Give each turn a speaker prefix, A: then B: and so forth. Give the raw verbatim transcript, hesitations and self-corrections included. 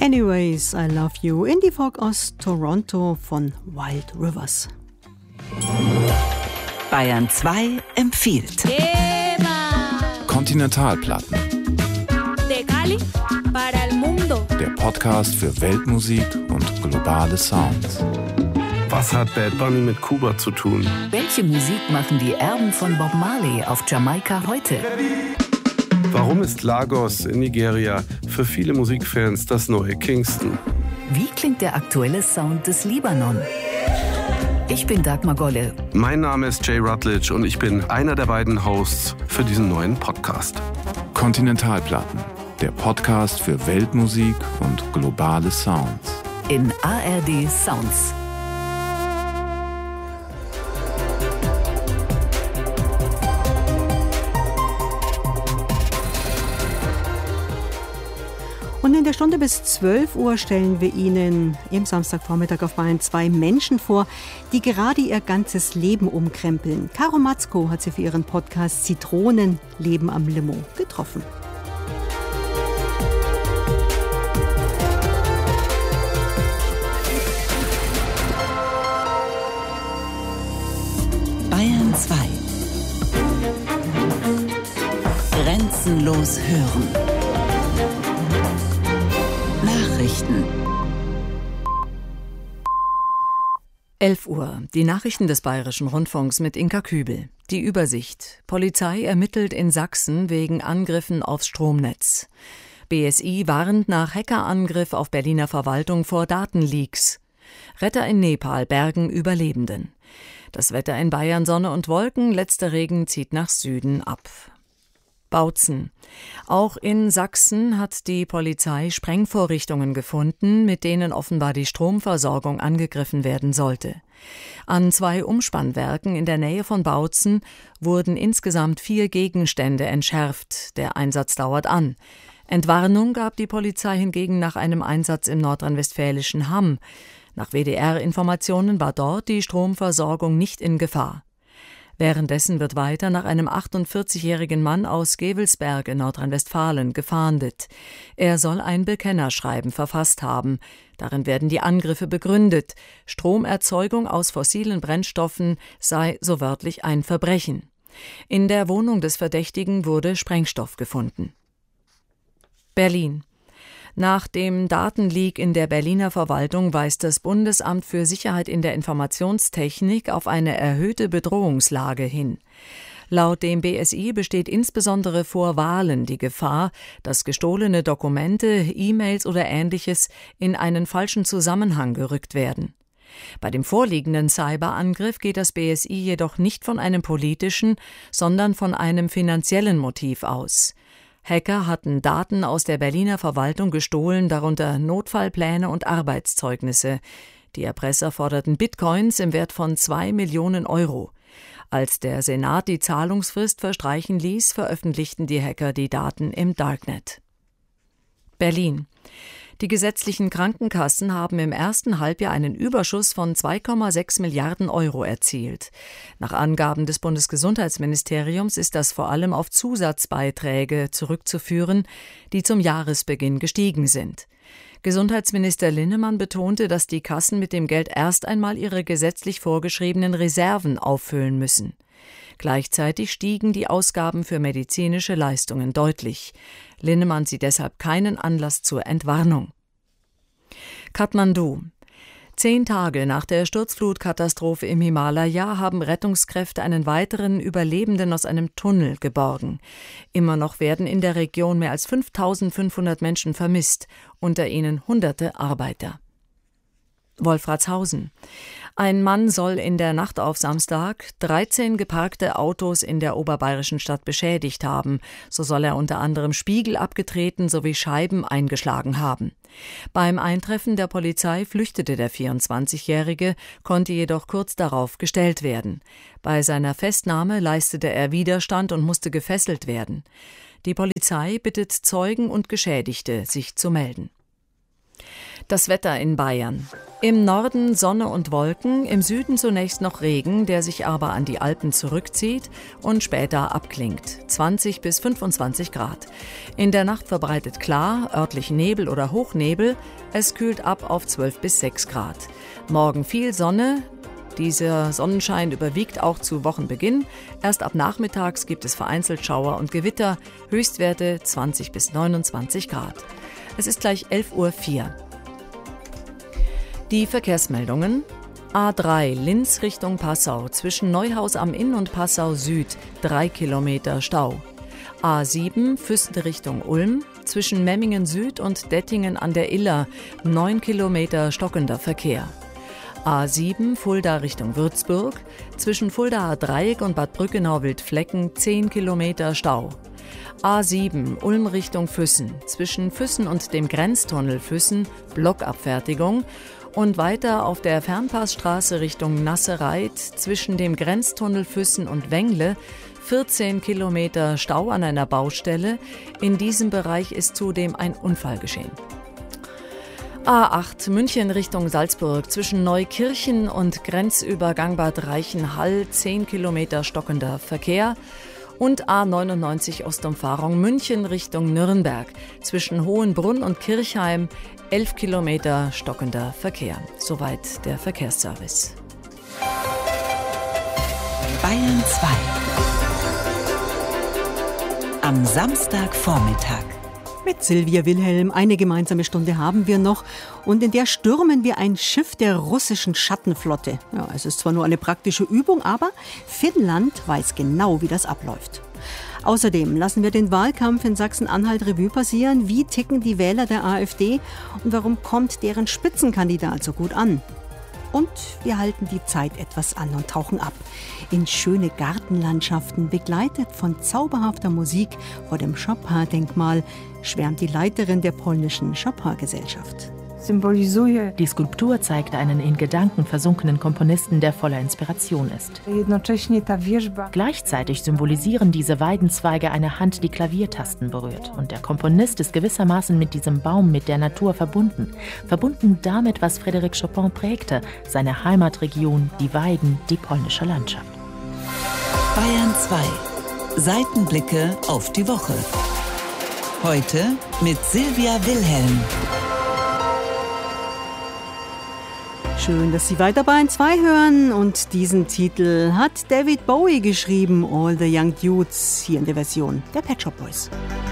A: Anyways, I Love You, Indie-Folk aus Toronto von Wild Rivers.
B: Bayern zwei empfiehlt.
C: Kontinentalplatten.
D: De Cali para el mundo.
C: Der Podcast für Weltmusik und globale Sounds.
E: Was hat Bad Bunny mit Kuba zu tun?
B: Welche Musik machen die Erben von Bob Marley auf Jamaika heute?
E: Warum ist Lagos in Nigeria für viele Musikfans das neue Kingston?
B: Wie klingt der aktuelle Sound des Libanon? Ich bin Dagmar Golle.
E: Mein Name ist Jay Rutledge und ich bin einer der beiden Hosts für diesen neuen Podcast.
C: Kontinentalplatten, der Podcast für Weltmusik und globale Sounds.
B: In A R D Sounds.
A: Und in der Stunde bis zwölf Uhr stellen wir Ihnen im Samstagvormittag auf Bayern zwei Menschen vor, die gerade ihr ganzes Leben umkrempeln. Caro Matzko hat sie für ihren Podcast Zitronen Leben am Limo getroffen.
B: Bayern zwei. Grenzenlos hören. Nachrichten.
F: elf Uhr. Die Nachrichten des Bayerischen Rundfunks mit Inka Kübel. Die Übersicht. Polizei ermittelt in Sachsen wegen Angriffen aufs Stromnetz. B S I warnt nach Hackerangriff auf Berliner Verwaltung vor Datenleaks. Retter in Nepal bergen Überlebenden. Das Wetter in Bayern: Sonne und Wolken, letzter Regen zieht nach Süden ab. Bautzen. Auch in Sachsen hat die Polizei Sprengvorrichtungen gefunden, mit denen offenbar die Stromversorgung angegriffen werden sollte. An zwei Umspannwerken in der Nähe von Bautzen wurden insgesamt vier Gegenstände entschärft. Der Einsatz dauert an. Entwarnung gab die Polizei hingegen nach einem Einsatz im nordrhein-westfälischen Hamm. Nach W D R-Informationen war dort die Stromversorgung nicht in Gefahr. Währenddessen wird weiter nach einem achtundvierzigjährigen Mann aus Gevelsberg in Nordrhein-Westfalen gefahndet. Er soll ein Bekennerschreiben verfasst haben. Darin werden die Angriffe begründet. Stromerzeugung aus fossilen Brennstoffen sei so wörtlich ein Verbrechen. In der Wohnung des Verdächtigen wurde Sprengstoff gefunden. Berlin. Nach dem Datenleak in der Berliner Verwaltung weist das Bundesamt für Sicherheit in der Informationstechnik auf eine erhöhte Bedrohungslage hin. Laut dem B S I besteht insbesondere vor Wahlen die Gefahr, dass gestohlene Dokumente, E-Mails oder Ähnliches in einen falschen Zusammenhang gerückt werden. Bei dem vorliegenden Cyberangriff geht das B S I jedoch nicht von einem politischen, sondern von einem finanziellen Motiv aus. Hacker hatten Daten aus der Berliner Verwaltung gestohlen, darunter Notfallpläne und Arbeitszeugnisse. Die Erpresser forderten Bitcoins im Wert von zwei Millionen Euro. Als der Senat die Zahlungsfrist verstreichen ließ, veröffentlichten die Hacker die Daten im Darknet. Berlin. Die gesetzlichen Krankenkassen haben im ersten Halbjahr einen Überschuss von zwei Komma sechs Milliarden Euro erzielt. Nach Angaben des Bundesgesundheitsministeriums ist das vor allem auf Zusatzbeiträge zurückzuführen, die zum Jahresbeginn gestiegen sind. Gesundheitsminister Linnemann betonte, dass die Kassen mit dem Geld erst einmal ihre gesetzlich vorgeschriebenen Reserven auffüllen müssen. Gleichzeitig stiegen die Ausgaben für medizinische Leistungen deutlich. Linnemann sieht deshalb keinen Anlass zur Entwarnung. Kathmandu. Zehn Tage nach der Sturzflutkatastrophe im Himalaya haben Rettungskräfte einen weiteren Überlebenden aus einem Tunnel geborgen. Immer noch werden in der Region mehr als fünftausendfünfhundert Menschen vermisst, unter ihnen hunderte Arbeiter. Wolfratshausen. Ein Mann soll in der Nacht auf Samstag dreizehn geparkte Autos in der oberbayerischen Stadt beschädigt haben. So soll er unter anderem Spiegel abgetreten sowie Scheiben eingeschlagen haben. Beim Eintreffen der Polizei flüchtete der vierundzwanzigjährige, konnte jedoch kurz darauf gestellt werden. Bei seiner Festnahme leistete er Widerstand und musste gefesselt werden. Die Polizei bittet Zeugen und Geschädigte, sich zu melden. Das Wetter in Bayern. Im Norden Sonne und Wolken, im Süden zunächst noch Regen, der sich aber an die Alpen zurückzieht und später abklingt. zwanzig bis fünfundzwanzig Grad. In der Nacht verbreitet klar, örtlich Nebel oder Hochnebel. Es kühlt ab auf zwölf bis sechs Grad. Morgen viel Sonne. Dieser Sonnenschein überwiegt auch zu Wochenbeginn. Erst ab nachmittags gibt es vereinzelt Schauer und Gewitter. Höchstwerte zwanzig bis neunundzwanzig Grad. Es ist gleich elf Uhr vier. Die Verkehrsmeldungen. A drei Linz Richtung Passau, zwischen Neuhaus am Inn und Passau Süd, drei Kilometer Stau. A sieben Füssen Richtung Ulm, zwischen Memmingen Süd und Dettingen an der Iller, neun Kilometer stockender Verkehr. A sieben Fulda Richtung Würzburg, zwischen Fuldaer Dreieck und Bad Brückenau-Wildflecken, zehn Kilometer Stau. A sieben Ulm Richtung Füssen, zwischen Füssen und dem Grenztunnel Füssen, Blockabfertigung. Und weiter auf der Fernpassstraße Richtung Nassereit, zwischen dem Grenztunnel Füssen und Wengle, vierzehn Kilometer Stau an einer Baustelle. In diesem Bereich ist zudem ein Unfall geschehen. A acht München Richtung Salzburg, zwischen Neukirchen und Grenzübergang Bad Reichenhall, zehn Kilometer stockender Verkehr. Und A neunundneunzig Ostumfahrung München Richtung Nürnberg, zwischen Hohenbrunn und Kirchheim, elf Kilometer stockender Verkehr. Soweit der Verkehrsservice.
B: Bayern zwei. Am Samstagvormittag.
A: Mit Silvia Wilhelm. Eine gemeinsame Stunde haben wir noch und in der stürmen wir ein Schiff der russischen Schattenflotte. Ja, es ist zwar nur eine praktische Übung, aber Finnland weiß genau, wie das abläuft. Außerdem lassen wir den Wahlkampf in Sachsen-Anhalt Revue passieren. Wie ticken die Wähler der AfD und warum kommt deren Spitzenkandidat so gut an? Und wir halten die Zeit etwas an und tauchen ab in schöne Gartenlandschaften, begleitet von zauberhafter Musik vor dem Chopin-Denkmal, schwärmt die Leiterin der polnischen Chopin-Gesellschaft.
G: Die Skulptur zeigt einen in Gedanken versunkenen Komponisten, der voller Inspiration ist. Gleichzeitig symbolisieren diese Weidenzweige eine Hand, die Klaviertasten berührt. Und der Komponist ist gewissermaßen mit diesem Baum, mit der Natur verbunden. Verbunden damit, was Frédéric Chopin prägte, seine Heimatregion, die Weiden, die polnische Landschaft.
B: Bayern zwei. Seitenblicke auf die Woche. Heute mit Silvia Wilhelm.
A: Schön, dass Sie weiter Bayern zwei hören und diesen Titel hat David Bowie geschrieben, All the Young Dudes, hier in der Version der Pet Shop Boys.